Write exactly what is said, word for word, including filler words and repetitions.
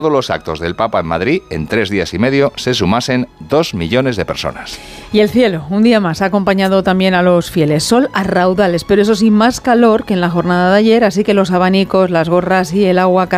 todos los actos del Papa en Madrid, en tres días y medio, se sumasen dos millones de personas. Y el cielo, un día más, ha acompañado también a los fieles. Sol a raudales, pero eso sí, más calor que en la jornada de ayer, así que los abanicos, las gorras y el agua